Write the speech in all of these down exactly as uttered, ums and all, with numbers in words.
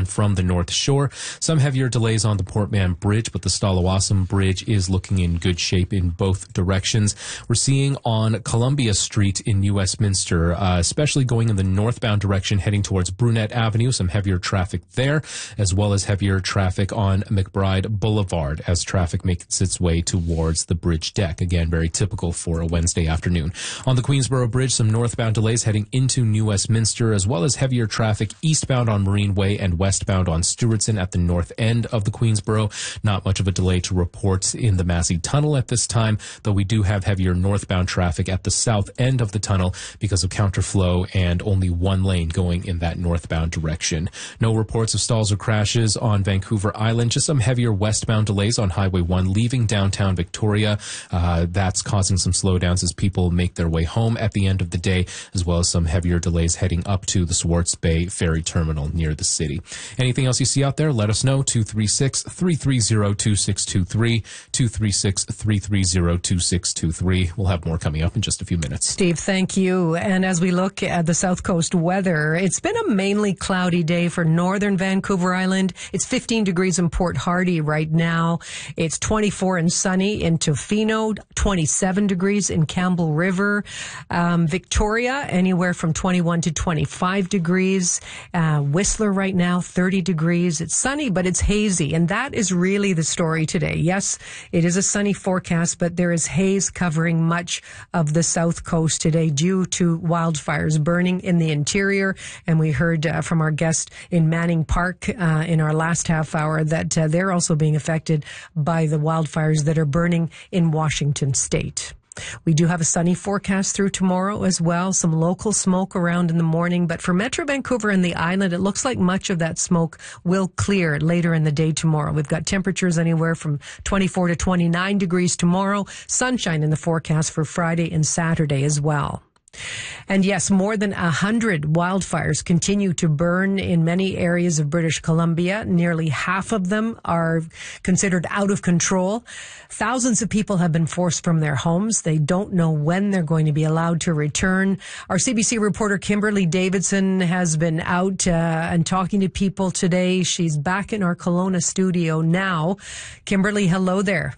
from the North Shore. Some heavier delays on the Port Mann Bridge, but the Stalawassam Bridge is looking in good shape in both directions. We're seeing on Columbia Street in New Westminster, uh, especially going in the northbound direction heading towards Brunette Avenue, some heavier traffic there, as well as heavier traffic on McBride Boulevard as traffic makes its way towards the bridge deck. Again, very typical for a Wednesday afternoon. On the Queensboro Bridge, some northbound delays heading into New Westminster, as well as heavier traffic eastbound on Marine Way and westbound on Stewartson at the north end of the Queensboro. Not much of a delay to report in the Massey Tunnel at this time, though we do have heavier northbound traffic at the south end of the tunnel because of counterflow and only one lane going in that northbound direction. No reports of stalls or crashes on Vancouver Island, just some heavier westbound delays on Highway one leaving downtown Victoria. Uh, that's causing some slowdowns as people make their way home at the end of the day, as well as some heavier delays heading up to the Swartz Bay Ferry Terminal near the city. Anything else you see out there, let us know. two three six, three three zero, two six two three, two three six, three three zero, two six two three. We'll have more coming up in just a few minutes. Steve, thank you. And as we look at the South Coast weather, it's been a mainly cloudy day for northern Vancouver Island. It's fifteen degrees in Port Hardy right now. It's twenty-four and sunny in Tofino, twenty-seven degrees in Campbell River. Um, Victoria, anywhere from twenty-one to twenty-five degrees. Uh, Whistler right now, thirty degrees. It's sunny, but it's hazy. And that is really the story today. Yes, it is a sunny forecast, but there is haze covering much of the South Coast today due to wildfires burning in the interior. And we heard uh, from our guest in Manning Park uh, in our last half hour that uh, they're also being affected by the wildfires that are burning in Washington State. We do have a sunny forecast through tomorrow as well. Some local smoke around in the morning. But for Metro Vancouver and the island, it looks like much of that smoke will clear later in the day tomorrow. We've got temperatures anywhere from twenty-four to twenty-nine degrees tomorrow. Sunshine in the forecast for Friday and Saturday as well. And yes, more than a hundred wildfires continue to burn in many areas of British Columbia. Nearly half of them are considered out of control. Thousands of people have been forced from their homes. They don't know when they're going to be allowed to return. Our C B C reporter Kimberly Davidson has been out uh, and talking to people today. She's back in our Kelowna studio now. Kimberly, hello there.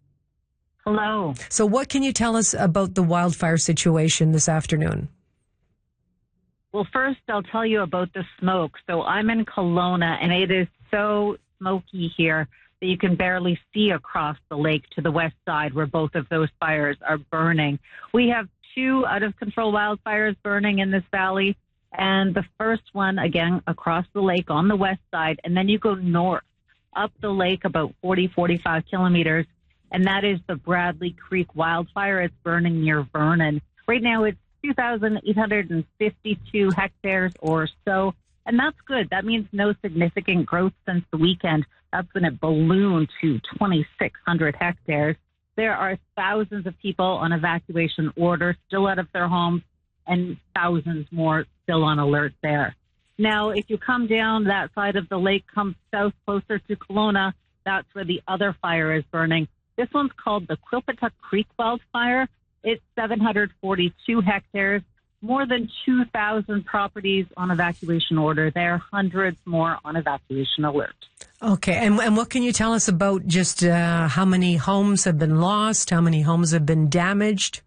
Hello. So what can you tell us about the wildfire situation this afternoon? Well, first, I'll tell you about the smoke. So I'm in Kelowna, and it is so smoky here that you can barely see across the lake to the west side where both of those fires are burning. We have two out-of-control wildfires burning in this valley, and the first one, again, across the lake on the west side, and then you go north up the lake about forty, forty-five kilometers, and that is the Bradley Creek wildfire. It's burning near Vernon. Right now, it's two thousand eight hundred fifty-two hectares or so, and that's good. That means no significant growth since the weekend. That's when it ballooned to twenty-six hundred hectares. There are thousands of people on evacuation order, still out of their homes, and thousands more still on alert there. Now, if you come down that side of the lake, come south closer to Kelowna, that's where the other fire is burning. This one's called the Quilpatuck Creek wildfire. It's seven hundred forty-two hectares, more than two thousand properties on evacuation order there, hundreds more on evacuation alert. Okay, and, and what can you tell us about just uh, how many homes have been lost, how many homes have been damaged?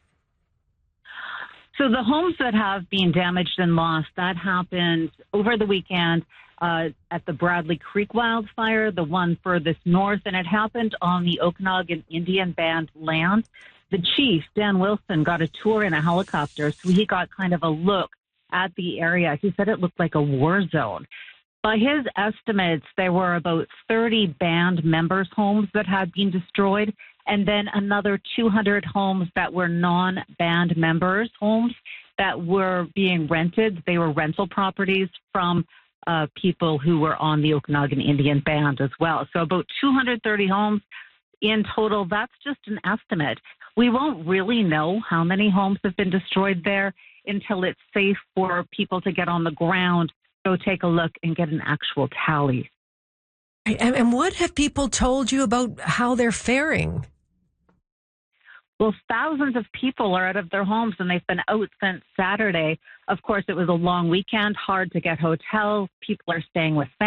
So the homes that have been damaged and lost, that happened over the weekend uh, at the Bradley Creek wildfire, the one furthest north, and it happened on the Okanagan Indian Band land. The chief, Dan Wilson, got a tour in a helicopter, so he got kind of a look at the area. He said it looked like a war zone. By his estimates, there were about thirty band members' homes that had been destroyed, and then another two hundred homes that were non-band members' homes that were being rented. They were rental properties from uh, people who were on the Okanagan Indian Band as well. So about two hundred thirty homes in total. That's just an estimate. We won't really know how many homes have been destroyed there until it's safe for people to get on the ground, go take a look, and get an actual tally. And, and what have people told you about how they're faring? Well, thousands of people are out of their homes, and they've been out since Saturday. Of course, it was a long weekend, hard to get hotels. People are staying with families.